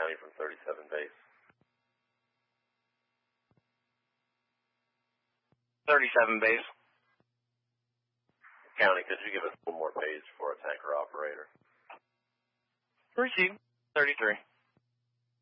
County from 37 base. 37 base. County, could you give us one more page for a tanker operator? Received. 33.